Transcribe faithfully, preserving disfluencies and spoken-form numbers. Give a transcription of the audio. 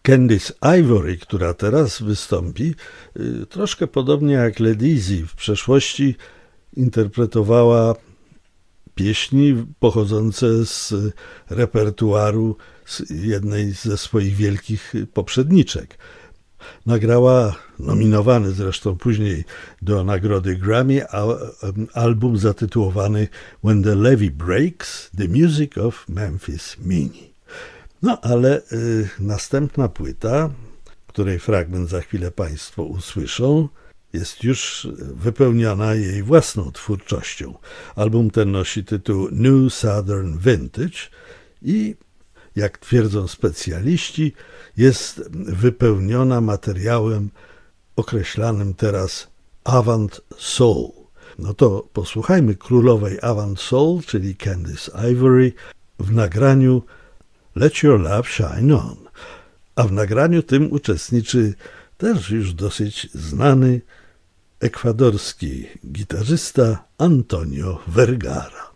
Candice Ivory, która teraz wystąpi, troszkę podobnie jak Ledisi w przeszłości interpretowała pieśni pochodzące z repertuaru z jednej ze swoich wielkich poprzedniczek. Nagrała nominowany zresztą później do nagrody Grammy album zatytułowany When the Levee Breaks, The Music of Memphis Minnie. No ale y, następna płyta, której fragment za chwilę Państwo usłyszą, jest już wypełniona jej własną twórczością. Album ten nosi tytuł New Southern Vintage i, jak twierdzą specjaliści, jest wypełniona materiałem określanym teraz Avant Soul. No to posłuchajmy królowej Avant Soul, czyli Candice Ivory, w nagraniu Let Your Love Shine On. A w nagraniu tym uczestniczy też już dosyć znany ekwadorski gitarzysta Antonio Vergara.